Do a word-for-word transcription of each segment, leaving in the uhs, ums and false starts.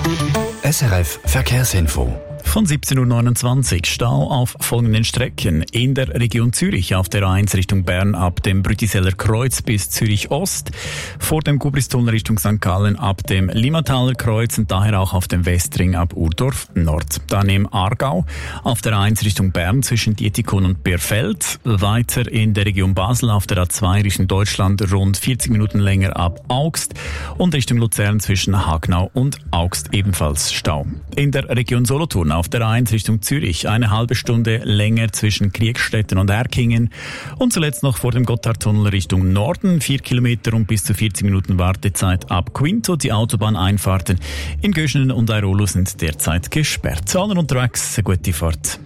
S R F Verkehrsinfo. Von siebzehn Uhr neunundzwanzig Stau auf folgenden Strecken. In der Region Zürich auf der A eins Richtung Bern ab dem Brütiseller Kreuz bis Zürich Ost. Vor dem Gubristunnel Richtung Sankt Gallen ab dem Limmataler Kreuz und daher auch auf dem Westring ab Urdorf Nord. Dann im Aargau auf der A eins Richtung Bern zwischen Dietikon und Bierfeld. Weiter in der Region Basel auf der A zwei Richtung Deutschland rund vierzig Minuten länger ab Augst. Und Richtung Luzern zwischen Hagnau und Augst ebenfalls Stau. In der Region Solothurn auf der A eins Richtung Zürich eine halbe Stunde länger zwischen Kriegstetten und Erkingen. Und zuletzt noch vor dem Gotthardtunnel Richtung Norden vier Kilometer und bis zu vierzig Minuten Wartezeit ab Quinto. Die Autobahneinfahrten in Göschenen und Airolo sind derzeit gesperrt. Allen unterwegs, eine gute Fahrt.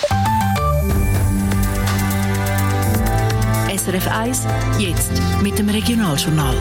S R F eins, jetzt mit dem Regionaljournal.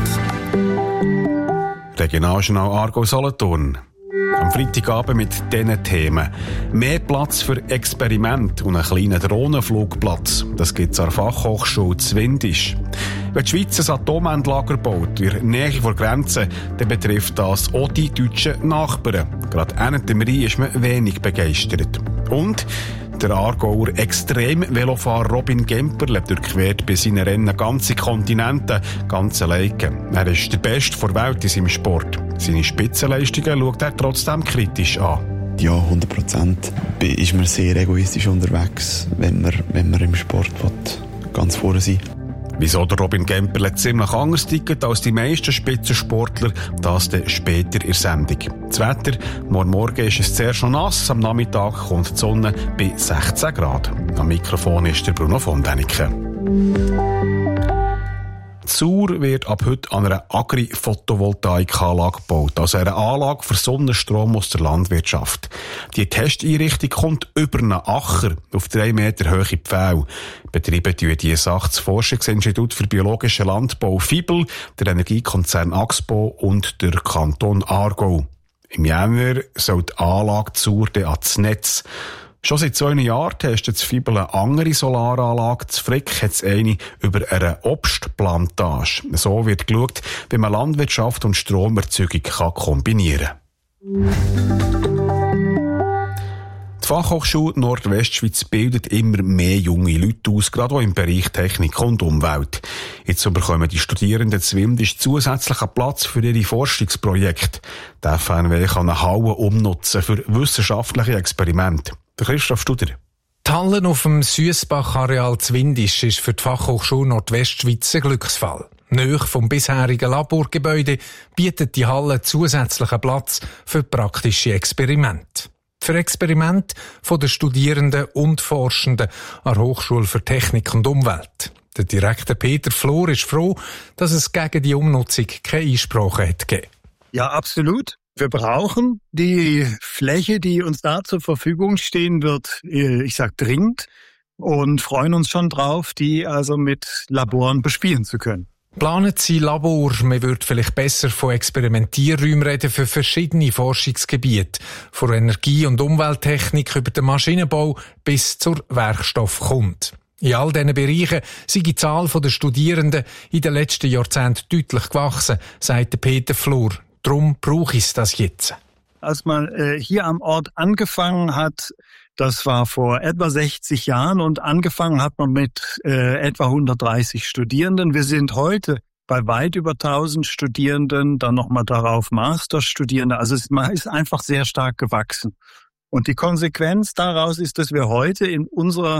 Regionaljournal Aargau-Solothurn. Am Freitagabend mit diesen Themen. Mehr Platz für Experiment und einen kleinen Drohnenflugplatz. Das gibt es an der Fachhochschule Zwindisch. Wenn die Schweiz ein Atomendlager baut, in der Nähe der Grenze, dann betrifft das auch die deutschen Nachbarn. Gerade hinter dem Rhein ist man wenig begeistert. Und der Aargauer Extrem-Velofahrer Robin Gemperle durchquert bei seinen Rennen ganze Kontinente, ganz alleine. Er ist der Beste der Welt in seinem Sport. Seine Spitzenleistungen schaut er trotzdem kritisch an. Ja, hundert Prozent ist man sehr egoistisch unterwegs, wenn man, wenn man im Sport will, ganz vorne sein. Wieso der Robin Gemperle ziemlich anders tickt als die meisten Spitzensportler, das dann später in der Sendung. Das Wetter, morgen Morgen ist es sehr schon nass, am Nachmittag kommt die Sonne bei sechzehn Grad. Am Mikrofon ist der Bruno von Däniken. Chur wird ab heute an einer Agri-Photovoltaikanlage gebaut, also eine Anlage für Sonnenstrom aus der Landwirtschaft. Die Testeinrichtung kommt über einen Acher auf drei Meter hohe Pfähle. Betreiben die Sache das Forschungsinstitut für biologischen Landbau F I B L, der Energiekonzern Axpo und der Kanton Aargau. Im Januar soll die Anlage Chur ans Netz. Schon seit zwei Jahren testet das F I B L eine andere Solaranlage. Das Frick hat es eine über eine Obstplantage. So wird geschaut, wie man Landwirtschaft und Stromerzeugung kann kombinieren kann. Die Fachhochschule Nordwestschweiz bildet immer mehr junge Leute aus, gerade auch im Bereich Technik und Umwelt. Jetzt bekommen die Studierenden Zwindisch zusätzlichen Platz für ihre Forschungsprojekte. Der F N W kann eine Halle umnutzen für wissenschaftliche Experimente. Der Christoph Studer. Die Halle auf dem Süssbach-Areal Zwindisch ist für die Fachhochschule Nordwestschweiz ein Glücksfall. Nahe vom bisherigen Laborgebäude bietet die Halle zusätzlichen Platz für praktische Experimente. Für Experimente von den Studierenden und Forschenden an der Hochschule für Technik und Umwelt. Der Direktor Peter Flor ist froh, dass es gegen die Umnutzung keine Einsprache hat gegeben. Ja, absolut. Wir brauchen die Fläche, die uns da zur Verfügung stehen wird, ich sag dringend, und freuen uns schon drauf, die also mit Laboren bespielen zu können. Planen Sie Labor, man würde vielleicht besser von Experimentierräumen reden für verschiedene Forschungsgebiete, von Energie- und Umwelttechnik über den Maschinenbau bis zur Werkstoffkunde. In all diesen Bereichen sei die Zahl der Studierenden in den letzten Jahrzehnten deutlich gewachsen, sagt Peter Flor. Darum brauche ich das jetzt. Als man äh, hier am Ort angefangen hat, das war vor etwa sechzig Jahren, und angefangen hat man mit äh, etwa hundertdreißig Studierenden. Wir sind heute bei weit über tausend Studierenden, dann nochmal darauf Masterstudierende. Also es ist einfach sehr stark gewachsen. Und die Konsequenz daraus ist, dass wir heute in unserer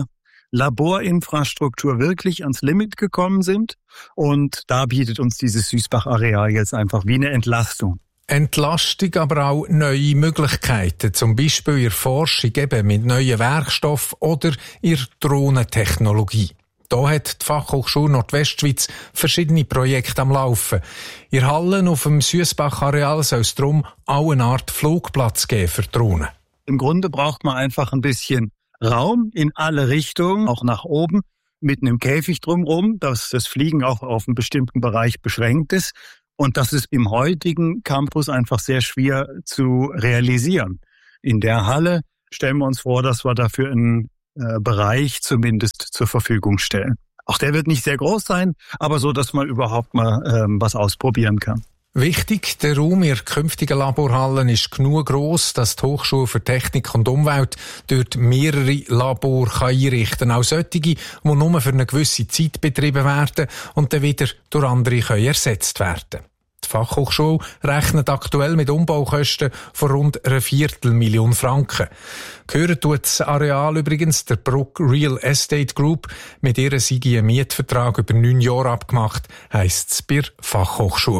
Laborinfrastruktur wirklich ans Limit gekommen sind. Und da bietet uns dieses Süssbach-Areal jetzt einfach wie eine Entlastung. Entlastung, aber auch neue Möglichkeiten, zum Beispiel in der Forschung eben mit neuen Werkstoffen oder in der Drohnentechnologie. Da hat die Fachhochschule Nordwestschweiz verschiedene Projekte am Laufen. In Hallen auf dem Süssbach-Areal soll es darum auch eine Art Flugplatz geben für Drohnen. Im Grunde braucht man einfach ein bisschen Raum in alle Richtungen, auch nach oben, mit einem Käfig drumherum, dass das Fliegen auch auf einen bestimmten Bereich beschränkt ist. Und das ist im heutigen Campus einfach sehr schwer zu realisieren. In der Halle stellen wir uns vor, dass wir dafür einen äh, Bereich zumindest zur Verfügung stellen. Auch der wird nicht sehr groß sein, aber so, dass man überhaupt mal ähm, was ausprobieren kann. Wichtig, der Raum in künftigen Laborhallen ist genug gross, dass die Hochschule für Technik und Umwelt dort mehrere Labore einrichten kann. Auch solche, die nur für eine gewisse Zeit betrieben werden und dann wieder durch andere können ersetzt werden. Die Fachhochschule rechnet aktuell mit Umbaukosten von rund einer Viertelmillion Franken. Gehört tut das Areal übrigens der Bruck Real Estate Group. Mit ihr sei ein Mietvertrag über neun Jahre abgemacht, heisst es bei der Fachhochschule.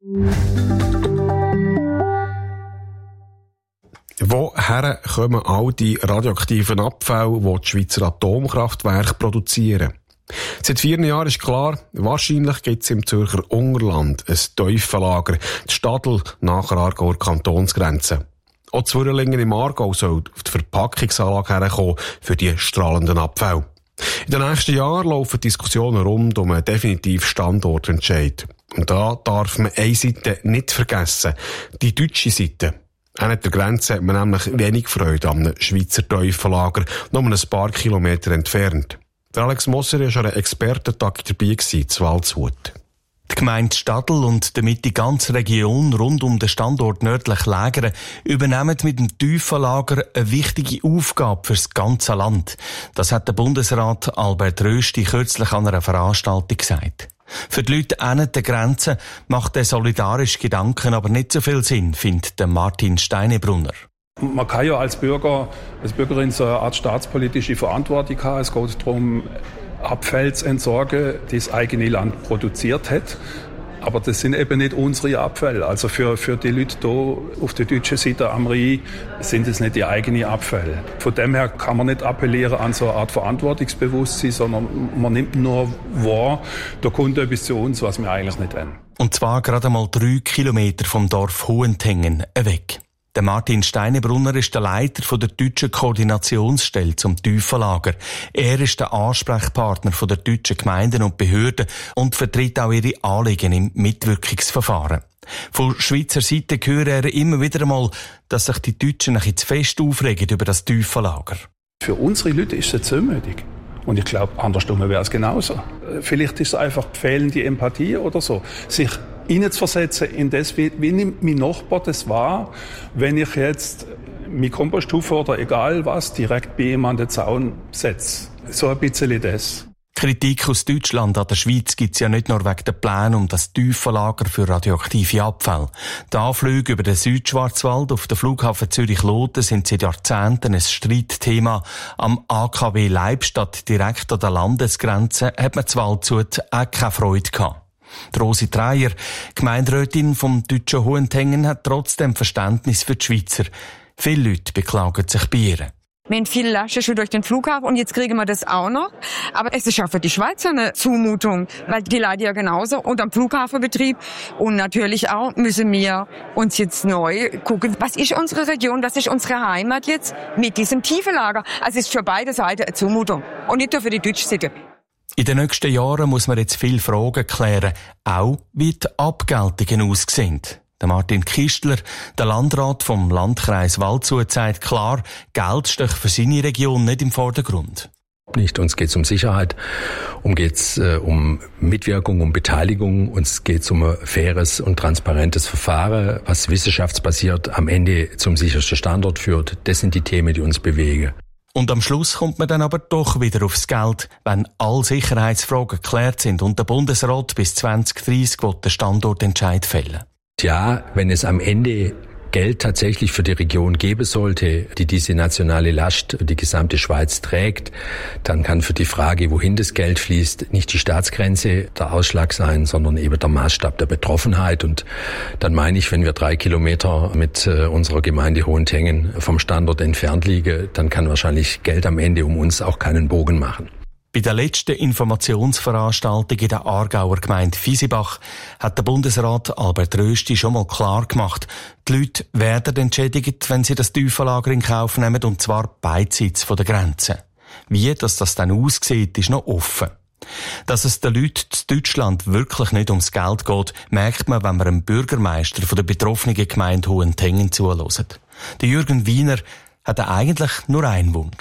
Woher kommen all die radioaktiven Abfälle, die die Schweizer Atomkraftwerke produzieren? Seit vier Jahren ist klar, wahrscheinlich gibt es im Zürcher Ungerland ein Teufellager, die Stadl nach der Aargauer Kantonsgrenze. Auch Zwirrlingen im Aargau soll auf die Verpackungsanlage herkommen für die strahlenden Abfälle. In den nächsten Jahren laufen Diskussionen rund um einen definitiven Standortentscheid. Und da darf man eine Seite nicht vergessen, die deutsche Seite. An der Grenze hat man nämlich wenig Freude an einem Schweizer Teufellager, nur ein paar Kilometer entfernt. Der Alex Moser war schon ein Expertentag dabei in Waldshut. Die Gemeinde Stadl und damit die ganze Region rund um den Standort nördlich Lägere übernehmen mit dem Teufellager eine wichtige Aufgabe für das ganze Land. Das hat der Bundesrat Albert Rösti kürzlich an einer Veranstaltung gesagt. Für die Leute an der Grenze macht der solidarische Gedanken aber nicht so viel Sinn, findet der Martin Steinebrunner. Man kann ja als Bürger, als Bürgerin so eine Art staatspolitische Verantwortung haben. Es geht darum, Abfälle zu entsorgen, die das eigene Land produziert hat. Aber das sind eben nicht unsere Abfälle. Also für, für die Leute hier auf der deutschen Seite am Rhein sind es nicht die eigenen Abfälle. Von dem her kann man nicht appellieren an so eine Art Verantwortungsbewusstsein, sondern man nimmt nur wahr, da kommt etwas zu uns, was wir eigentlich nicht wollen. Und zwar gerade mal drei Kilometer vom Dorf Hohentengen weg. Der Martin Steinebrunner ist der Leiter von der deutschen Koordinationsstelle zum Teufellager. Er ist der Ansprechpartner von der deutschen Gemeinden und Behörden und vertritt auch ihre Anliegen im Mitwirkungsverfahren. Von Schweizer Seite höre er immer wieder einmal, dass sich die Deutschen ein bisschen zu fest aufregen über das Teufellager. Für unsere Leute ist es zumütig. Und ich glaube, andersrum wäre es genauso. Vielleicht ist es einfach fehlende Empathie oder so. Sich hineinzuversetzen in das, wie, wie nimmt mein Nachbar das wahr, wenn ich jetzt mein Komposthufe oder egal was direkt bei ihm an den Zaun setze. So ein bisschen das. Kritik aus Deutschland an der Schweiz gibt's ja nicht nur wegen der Pläne um das Teufellager für radioaktive Abfälle. Die Anflüge über den Südschwarzwald auf den Flughafen Zürich-Loten sind seit Jahrzehnten ein Streitthema. Am A K W Leibstadt, direkt an der Landesgrenze, hat man zu Waldshut auch keine Freude gehabt. Rosi Dreyer, Gemeinderätin vom deutschen Hohentengen, hat trotzdem Verständnis für die Schweizer. Viele Leute beklagen sich bei ihr. Wir haben viele Lasten schon durch den Flughafen und jetzt kriegen wir das auch noch. Aber es ist auch für die Schweizer eine Zumutung, weil die leiden ja genauso unter dem Flughafenbetrieb. Und natürlich auch müssen wir uns jetzt neu gucken, was ist unsere Region, was ist unsere Heimat jetzt mit diesem Tiefenlager. Also es ist für beide Seiten eine Zumutung und nicht nur für die deutsche Seite. In den nächsten Jahren muss man jetzt viele Fragen klären, auch wie die Abgeltungen aussehen. Der Martin Kistler, der Landrat vom Landkreis Waldshut, sagt klar, Geld steht für seine Region nicht im Vordergrund. Nicht. Uns geht es um Sicherheit, um geht's äh, um Mitwirkung, um Beteiligung, uns geht es um ein faires und transparentes Verfahren, was wissenschaftsbasiert am Ende zum sichersten Standort führt. Das sind die Themen, die uns bewegen. Und am Schluss kommt man dann aber doch wieder aufs Geld, wenn alle Sicherheitsfragen geklärt sind und der Bundesrat bis zwanzig dreissig den Standortentscheid fällen. Ja, wenn es am Ende Geld tatsächlich für die Region geben sollte, die diese nationale Last die gesamte Schweiz trägt, dann kann für die Frage, wohin das Geld fließt, nicht die Staatsgrenze der Ausschlag sein, sondern eben der Maßstab der Betroffenheit. Und dann meine ich, wenn wir drei Kilometer mit äh, unserer Gemeinde Hohentengen vom Standort entfernt liegen, dann kann wahrscheinlich Geld am Ende um uns auch keinen Bogen machen. Bei der letzten Informationsveranstaltung in der Aargauer Gemeinde Visibach hat der Bundesrat Albert Rösti schon mal klar gemacht, die Leute werden entschädigt, wenn sie das Teufellager in Kauf nehmen, und zwar beidseits von der Grenze. Wie dass das dann aussieht, ist noch offen. Dass es den Leuten in Deutschland wirklich nicht ums Geld geht, merkt man, wenn man dem Bürgermeister von der betroffenen Gemeinde Hohentengen zuhört. Der Jürgen Wiener hat eigentlich nur einen Wunsch.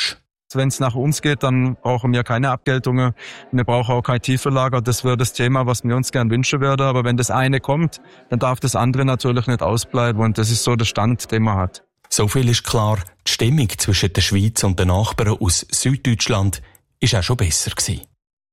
Wenn es nach uns geht, dann brauchen wir keine Abgeltungen. Wir brauchen auch kein Tiefverlager. Das wäre das Thema, was wir uns gern wünschen würden. Aber wenn das eine kommt, dann darf das andere natürlich nicht ausbleiben. Und das ist so der Stand, den man hat. So viel ist klar, die Stimmung zwischen der Schweiz und den Nachbarn aus Süddeutschland ist auch schon besser gewesen.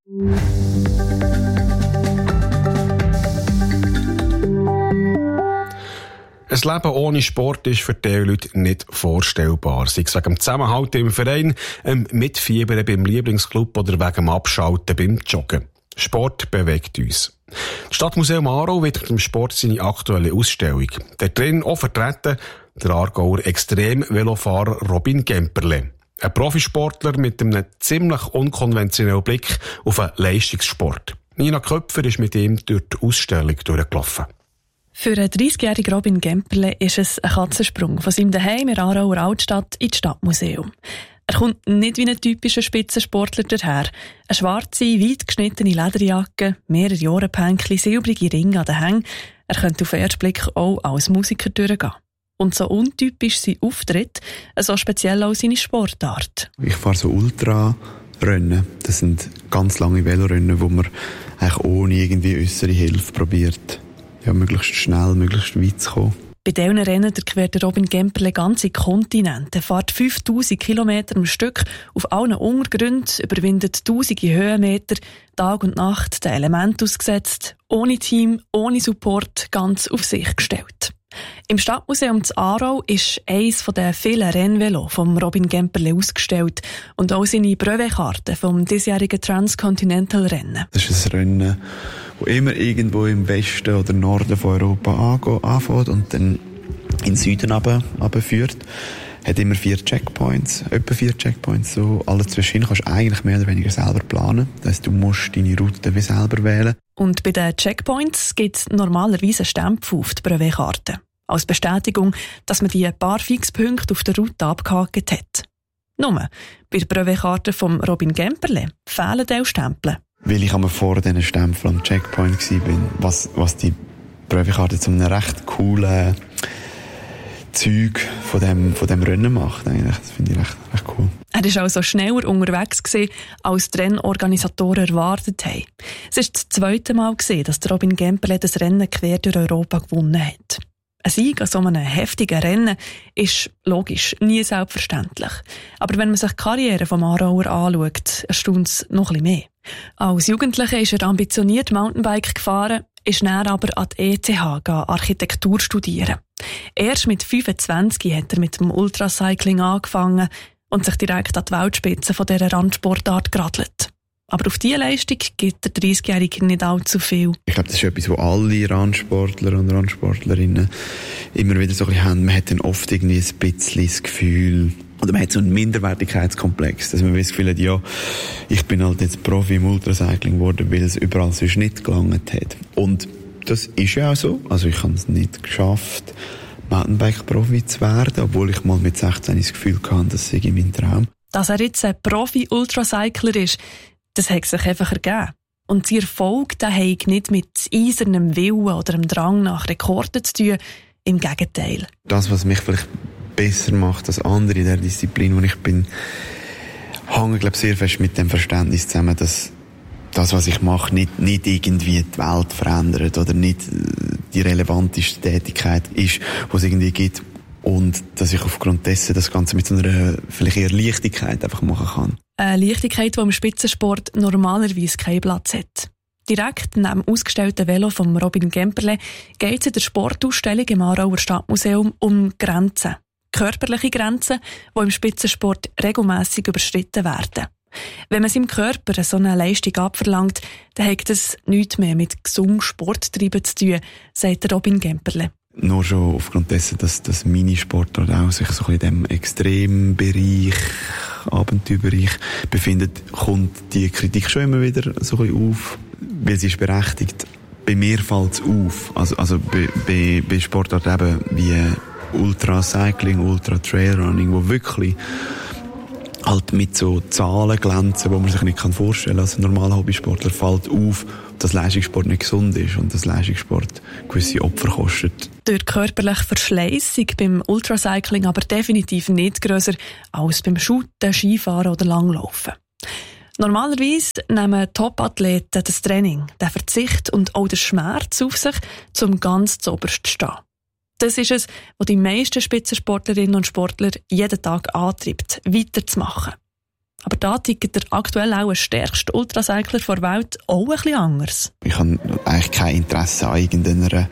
Ein Leben ohne Sport ist für diese Leute nicht vorstellbar. Sei es wegen dem Zusammenhalt im Verein, ähm, Mitfiebern beim Lieblingsclub oder wegen dem Abschalten beim Joggen. Sport bewegt uns. Das Stadtmuseum Aarau wird mit dem Sport seine aktuelle Ausstellung. Dort drin auch vertreten der Aargauer Extrem-Velofahrer Robin Gemperle. Ein Profisportler mit einem ziemlich unkonventionellen Blick auf einen Leistungssport. Nina Köpfer ist mit ihm durch die Ausstellung durchgelaufen. Für einen dreissigjährigen Robin Gemperle ist es ein Katzensprung von seinem Daheim in der Aarauer Altstadt ins Stadtmuseum. Er kommt nicht wie ein typischer Spitzensportler daher. Eine schwarze, weit geschnittene Lederjacke, mehrere Ohrenpänkchen, silbrige Ringe an den Hängen. Er könnte auf den ersten Blick auch als Musiker durchgehen. Und so untypisch sein Auftritt, so speziell auch seine Sportart. Ich fahre so Ultrarennen. Das sind ganz lange Velorennen, wo man eigentlich ohne irgendwie äußere Hilfe probiert, ja, möglichst schnell, möglichst weit zu kommen. Bei diesen Rennen quert der Robin Gemperle ganze Kontinente, fährt fünftausend Kilometer am Stück auf allen Untergründen, überwindet tausende Höhenmeter, Tag und Nacht den Elementen ausgesetzt, ohne Team, ohne Support, ganz auf sich gestellt. Im Stadtmuseum zu Aarau ist eines der vielen Rennvelos vom Robin Gemperle ausgestellt und auch seine Brevetkarte vom diesjährigen Transcontinental-Rennen. Das ist ein Rennen, das immer irgendwo im Westen oder Norden von Europa anfängt und dann in den Süden runterführt. Hat immer vier Checkpoints, etwa vier Checkpoints. So alle zwischen kannst du eigentlich mehr oder weniger selber planen. Das heisst, du musst deine Route wie selber wählen. Und bei den Checkpoints gibt es normalerweise einen Stempel auf die Brevetkarte. Als Bestätigung, dass man die paar Fixpunkte auf der Route abgehakt hat. Nur, bei der Brevetkarte von Robin Gemperle fehlen diese Stempel. Weil ich einmal vor diesen Stempel am Checkpoint war, was, was die Brevetkarte zu einem recht coolen Zeug von dem, von dem Rennen macht. Eigentlich. Das finde ich recht, recht cool. Er war also schneller unterwegs gewesen, als die Rennorganisatoren erwartet haben. Es war das zweite Mal gewesen, dass der Robin Gemperle das Rennen quer durch Europa gewonnen hat. Ein Sieg an so einem heftigen Rennen ist logisch, nie selbstverständlich. Aber wenn man sich die Karriere vom Aarauer anschaut, erstaunt es noch ein bisschen mehr. Als Jugendlicher ist er ambitioniert Mountainbike gefahren, ist dann aber an die E T H Architektur studieren. Erst mit fünfundzwanzig hat er mit dem Ultracycling angefangen und sich direkt an die Weltspitze von dieser Randsportart geradelt. Aber auf diese Leistung gibt der dreissigjährige nicht allzu viel. Ich glaube, das ist etwas, was alle Randsportler und Randsportlerinnen immer wieder so ein bisschen haben. Man hat dann oft irgendwie ein bisschen das Gefühl, oder man hat so einen Minderwertigkeitskomplex, dass man das Gefühl hat, ja, ich bin halt jetzt Profi im Ultracycling geworden, weil es überall sonst nicht gelangt hat. Und das ist ja auch so. Also ich habe es nicht geschafft, Mountainbike-Profi zu werden, obwohl ich mal mit sechzehn das Gefühl hatte, das sei mein Traum. Dass er jetzt ein Profi-Ultracycler ist, das hat sich einfach ergeben. Und sein Erfolg, der hat nicht mit eisernem Willen oder dem Drang nach Rekorden zu tun. Im Gegenteil. Das, was mich vielleicht besser macht als andere in der Disziplin, wo ich bin, hängt, glaube ich, sehr fest mit dem Verständnis zusammen, dass das, was ich mache, nicht, nicht irgendwie die Welt verändert oder nicht die relevanteste Tätigkeit ist, die es irgendwie gibt. Und dass ich aufgrund dessen das Ganze mit so einer vielleicht eher Leichtigkeit einfach machen kann. Eine Leichtigkeit, die im Spitzensport normalerweise keinen Platz hat. Direkt neben dem ausgestellten Velo von Robin Gemperle geht es in der Sportausstellung im Aarauer Stadtmuseum um Grenzen. Körperliche Grenzen, die im Spitzensport regelmässig überschritten werden. Wenn man seinem Körper so eine Leistung abverlangt, dann hat das nichts mehr mit gesundem Sporttreiben zu tun, sagt Robin Gemperle. Nur schon aufgrund dessen, dass das Minisportler auch sich so in diesem Extrembereich, Abenteuerbereich befindet, kommt die Kritik schon immer wieder so ein bisschen auf, weil sie ist berechtigt. Bei mir fällt es auf. Also, also bei, bei, bei Sportarten eben wie Ultracycling, Ultra-Trailrunning, wo wirklich halt mit so Zahlen glänzen, die man sich nicht vorstellen kann. Als ein normaler Hobbysportler fällt auf, dass Leistungssport nicht gesund ist und dass Leistungssport gewisse Opfer kostet. Der körperliche Verschleiß sei beim Ultracycling aber definitiv nicht grösser als beim Shooten, Skifahren oder Langlaufen. Normalerweise nehmen Top-Athleten das Training, den Verzicht und auch den Schmerz auf sich, um ganz zuoberst zu stehen. Das ist es, was die meisten Spitzensportlerinnen und Sportler jeden Tag antreibt, weiterzumachen. Aber da tickt der aktuell auch stärkste Ultracycler der Welt auch ein bisschen anders. Ich habe eigentlich kein Interesse an irgendeiner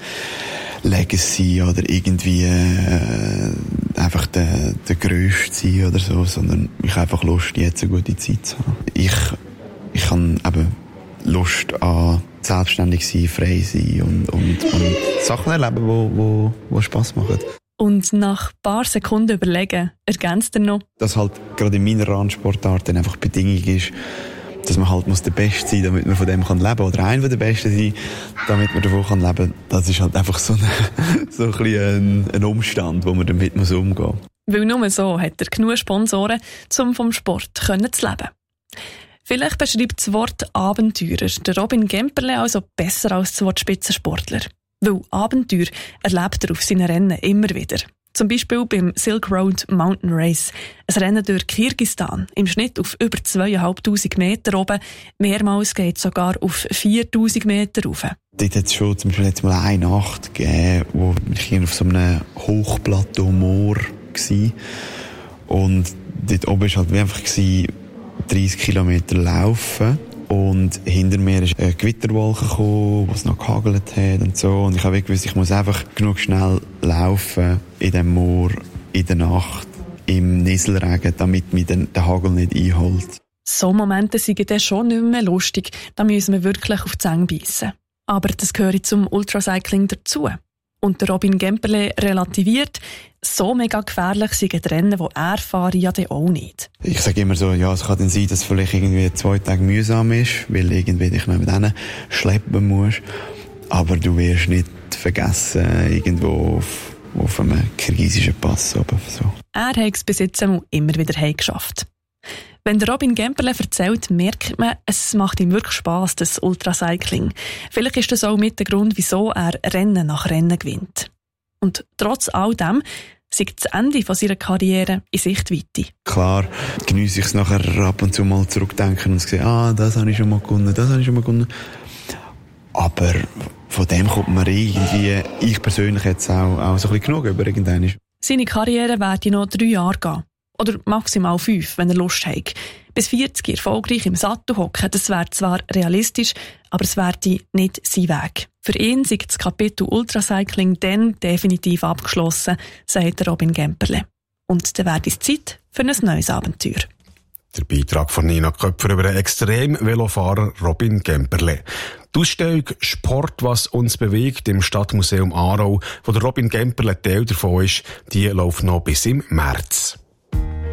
Legacy oder irgendwie äh, einfach der, der Grösste sein oder so, sondern ich habe einfach Lust, jetzt eine gute Zeit zu haben. Ich, ich habe eben Lust an selbstständig sein, frei sein und, und, und Sachen erleben, die wo, wo, wo Spass machen. Und nach ein paar Sekunden überlegen, ergänzt er noch, dass halt gerade in meiner Randsportart dann einfach die Bedingung ist, dass man halt muss der Beste sein, damit man von dem kann leben oder einer der Besten sein, damit man davon kann leben. Das ist halt einfach so ein, so ein, bisschen ein, ein Umstand, wo man damit muss umgehen. Weil nur so hat er genug Sponsoren, um vom Sport können zu leben. Vielleicht beschreibt das Wort Abenteurer der Robin Gemperle also besser als das Wort Spitzensportler. Weil Abenteuer erlebt er auf seinen Rennen immer wieder. Zum Beispiel beim Silk Road Mountain Race. Ein Rennen durch Kirgisistan. Im Schnitt auf über zweitausendfünfhundert Meter oben. Mehrmals geht es sogar auf viertausend Meter rauf. Dort hat es schon zum Beispiel jetzt mal eine Nacht gegeben, wo ich auf so einem Hochplateau-Moor war. Und dort oben war halt einfach dreissig Kilometer laufen. Und hinter mir ist eine Gewitterwolke gekommen, die es noch gehagelt hat und so. Und ich habe gewusst, ich muss einfach genug schnell laufen in dem Moor, in der Nacht, im Nieselregen, damit mich den, der Hagel nicht einholt. So Momente sind dann schon nicht mehr lustig. Da müssen wir wirklich auf die Zähne beißen. Aber das gehört zum Ultracycling dazu. Und der Robin Gemperle relativiert, so mega gefährlich sind die Rennen, die er fahre, ja dann auch nicht. Ich sage immer so, ja, es kann dann sein, dass es vielleicht irgendwie zwei Tage mühsam ist, weil irgendwie dich noch mit denen schleppen musst. Aber du wirst nicht vergessen, irgendwo auf, auf einem kirgisischen Pass oben. So. Er hat es bis jetzt immer wieder heimgeschafft. Wenn der Robin Gemperle erzählt, merkt man, es macht ihm wirklich Spass, das Ultracycling. Vielleicht ist das auch mit der Grund, wieso er Rennen nach Rennen gewinnt. Und trotz all dem sieht das Ende von seiner Karriere in Sichtweite. Klar geniesse ich es nachher ab und zu mal zurückdenken und sehen, ah, das habe ich schon mal gewonnen, das habe ich schon mal gewonnen. Aber von dem kommt man irgendwie, ich persönlich jetzt auch, auch so ein bisschen genug über irgendwann. Seine Karriere wird noch drei Jahre gehen. Oder maximal fünf, wenn er Lust hat. Bis vierzig erfolgreich im Sattel hocken, das wäre zwar realistisch, aber es wäre nicht sein Weg. Für ihn sei das Kapitel Ultracycling dann definitiv abgeschlossen, sagt Robin Gemperle. Und dann wäre es Zeit für ein neues Abenteuer. Der Beitrag von Nina Köpfer über den Extrem-Velofahrer Robin Gemperle. Die Ausstellung «Sport, was uns bewegt» im Stadtmuseum Aarau, wo der Robin Gemperle Teil davon ist, die läuft noch bis im März.